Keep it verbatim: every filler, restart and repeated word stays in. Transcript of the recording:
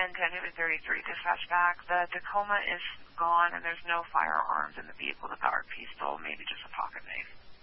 ten ten thirty-three, dispatch back. The Tacoma is gone, and there's no firearms in the vehicle. The powered pistol, maybe just a pocket knife.